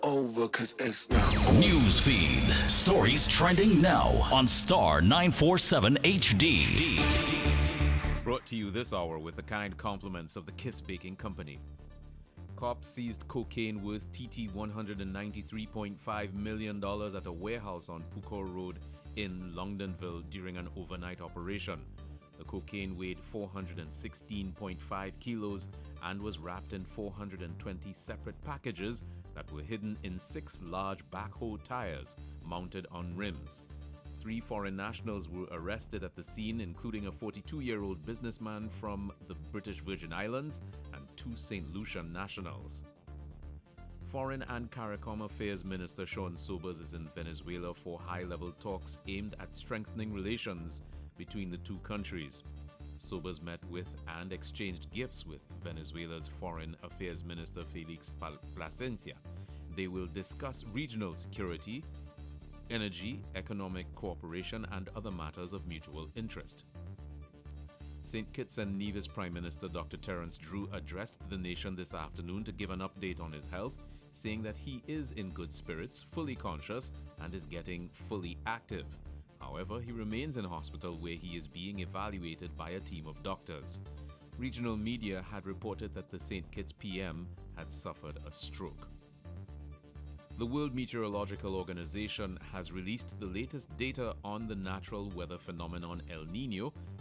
over, cause it's not News feed. Stories trending now on Star 947 HD. Brought to you this hour with the kind compliments of the Kiss Baking Company. Cops seized cocaine worth TT $193.5 million at a warehouse on Pucor Road in Longdonville during an overnight operation. The cocaine weighed 416.5 kilos and was wrapped in 420 separate packages that were hidden in 6 large backhoe tires mounted on rims. 3 foreign nationals were arrested at the scene, including a 42-year-old businessman from the British Virgin Islands and 2 St. Lucia nationals. Foreign and CARICOM Affairs Minister Sean Sobers is in Venezuela for high-level talks aimed at strengthening relations between the two countries. Sobers met with and exchanged gifts with Venezuela's Foreign Affairs Minister Felix Plasencia. They will discuss regional security, energy, economic cooperation, and other matters of mutual interest. St. Kitts and Nevis Prime Minister Dr. Terence Drew addressed the nation this afternoon to give an update on his health, saying that he is in good spirits, fully conscious, and is getting fully active. However, he remains in hospital where he is being evaluated by a team of doctors. Regional media had reported that the St. Kitts PM had suffered a stroke. The World Meteorological Organization has released the latest data on the natural weather phenomenon El Niño